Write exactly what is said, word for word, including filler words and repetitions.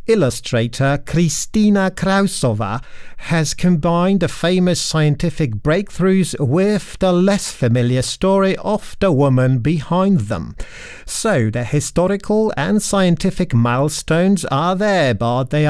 illustrator Kristina Krausova has combined the famous scientific breakthroughs with the less familiar story of the woman behind them. So the historical and scientific milestones are there, but they